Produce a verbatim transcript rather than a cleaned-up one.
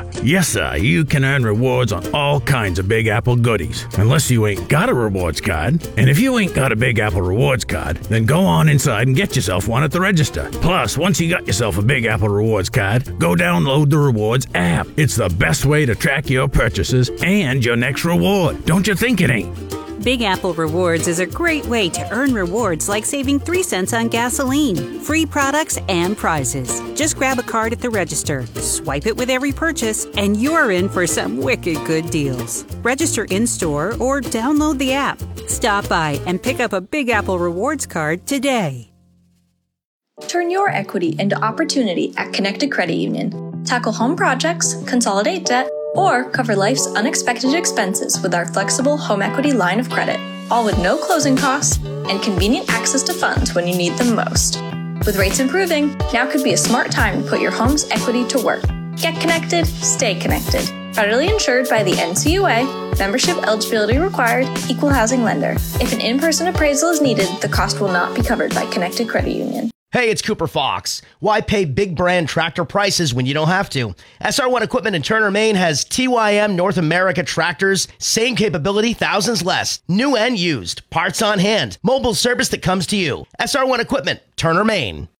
Yes, sir, you can earn rewards on all kinds of Big Apple goodies, unless you ain't got a rewards card. And if you ain't got a Big Apple rewards card, then go on inside and get yourself one at the register. Plus, once you got yourself a Big Apple rewards card, go download the rewards app. It's the best way to track your purchases and your next reward. Don't you think it ain't? Big Apple Rewards is a great way to earn rewards like saving three cents on gasoline, free products, and prizes. Just grab a card at the register, swipe it with every purchase, and you're in for some wicked good deals. Register in-store or download the app. Stop by and pick up a Big Apple Rewards card today. Turn your equity into opportunity at Connected Credit Union. Tackle home projects, consolidate debt, or cover life's unexpected expenses with our flexible home equity line of credit, all with no closing costs and convenient access to funds when you need them most. With rates improving, now could be a smart time to put your home's equity to work. Get connected, stay connected. Federally insured by the N C U A, membership eligibility required, equal housing lender. If an in-person appraisal is needed, the cost will not be covered by Connected Credit Union. Hey, it's Cooper Fox. Why pay big brand tractor prices when you don't have to? S R one Equipment in Turner, Maine has T Y M North America tractors, same capability, thousands less. New and used, parts on hand, mobile service that comes to you. S R one Equipment, Turner, Maine.